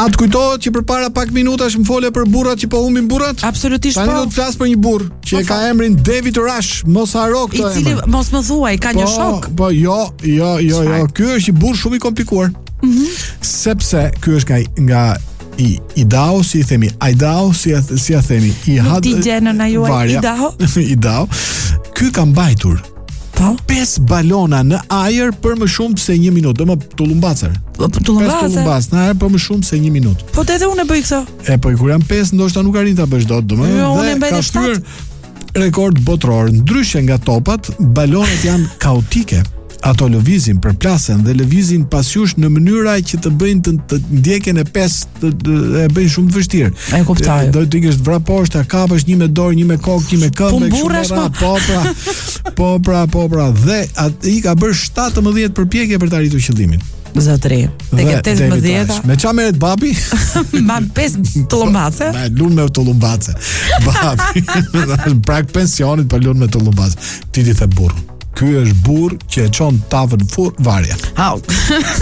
A të kujtohet që përpara pak minutash më fole për burrat që po humbin burrat? Absolutisht po. Tani do të flas për një burr që e ka emrin David Rush, mos haro këtë emër. I cili mos më thuaj, ka një shok. Po, jo. Ky është një burr shumë i komplikuar. Sepse ky është nga Idaho, si i themi, Idaho, si ja themi, Nuk ti gjenën a juaj Idaho. Ky ka mbajtur 5 balona në ajër për më shumë se 1 minutë. Do më tullumbacer. 5 tullumbas në ajër për më shumë se 1 minutë. Po edhe unë e bëj këtë. Po kur janë 5, ndoshta nuk arrin ta bësh dot, domethënë. Dhe ka shtyr rekord botror. Ndryshe nga topat, balonat janë kaotike. Ato lëvizin përplasen dhe lëvizin pasjush në mënyra që të bëjnë të ndjekjen e 5 e bëjnë shumë të vështirë. E kuptoj. Do të ikësh vra poshtë, kapësh një me dorë, një me kokë, një me këmbë, Po pra. Dhe i ka bërë 17 përpjekje për të arritur qëllimin. Zotëri. Tek 18. Me çfarë merret babi? Mban 5 tullumbace. Me lun me tullumbace. Babi. Prak pensionit për lun me tullumbace. Ti the burr. Ky është burr që e çon tavën fur varja.